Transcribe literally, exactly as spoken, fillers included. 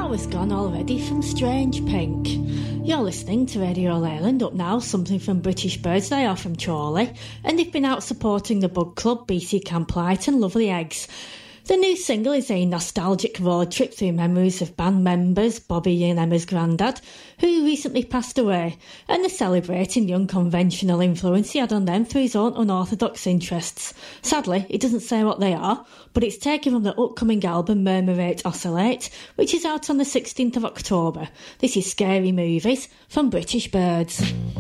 That was Gone Already from Strange Pink. You're listening to Radio Leyland. Up now, something from British Birds. They are from Chorley, and they've been out supporting the Bug Club, B C Camp Light and Lovely Eggs. The new single is a nostalgic road trip through memories of band members Bobby and Emma's granddad, who recently passed away, and they're celebrating the unconventional influence he had on them through his own unorthodox interests. Sadly, it doesn't say what they are, but it's taken from the upcoming album Murmurate Oscillate, which is out on the sixteenth of October. This is Scary Movies from British Birds.